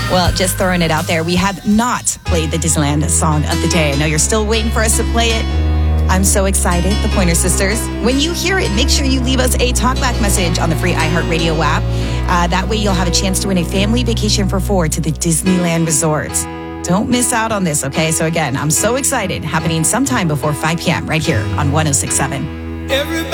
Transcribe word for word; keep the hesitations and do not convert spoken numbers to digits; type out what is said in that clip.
Well, just throwing it out there, we have not played the Disneyland song of the day. I know you're still waiting for us to play it. I'm so excited, the Pointer Sisters. When you hear it, make sure you leave us a talkback message on the free iHeartRadio app. Uh, that way you'll have a chance to win a family vacation for four to the Disneyland resorts. Don't miss out on this, okay? So again, I'm so excited. Happening sometime before five p.m. right here on one oh six point seven. Everybody